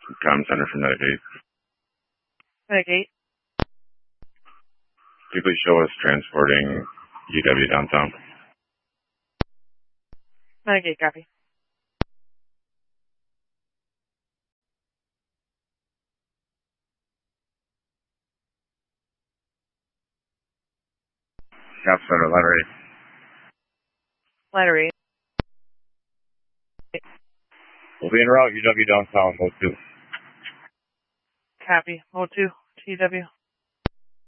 Comm Center from Medicaid. Medicaid. Could you please show us transporting UW downtown? Medicaid, copy. Comm Center, letter A. Letter 8. We'll be en route, UW downtown, mode 2. Copy. Mode 2, TW.